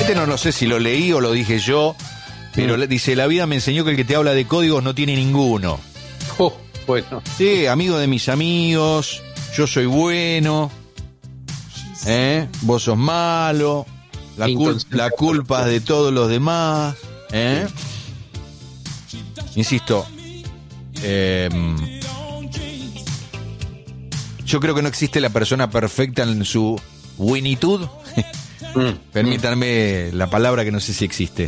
Este no sé si lo leí o lo dije yo, pero dice, la vida me enseñó que el que te habla de códigos no tiene ninguno. Oh, bueno. Sí, amigo de mis amigos, yo soy bueno, vos sos malo, la culpa es de todos los demás, Insisto, yo creo que no existe la persona perfecta en su buenitud. Permítanme la palabra que no sé si existe.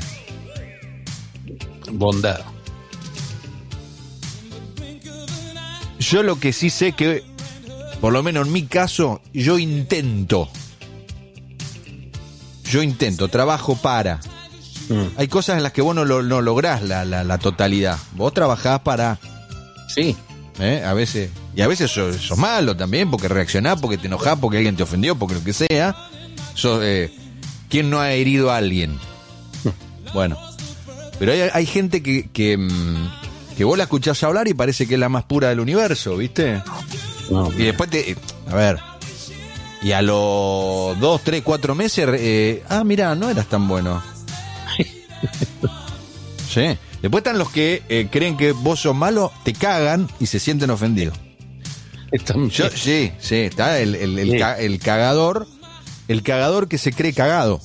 Bondad. Yo lo que sí sé que, por lo menos en mi caso, yo intento, trabajo para. Hay cosas en las que vos no lográs la totalidad. Vos trabajás para. Sí. A veces. Y a veces sos malo también, porque reaccionás, porque te enojás, porque alguien te ofendió, porque lo que sea. ¿Quién no ha herido a alguien? Bueno. Pero hay gente que vos la escuchás hablar y parece que es la más pura del universo, ¿viste? No, y después a ver. Y a los 2, 3, 4 meses, mirá, no eras tan bueno. Sí. Después están los que creen que vos sos malo, te cagan y se sienten ofendidos. Sí, está el cagador que se cree cagado.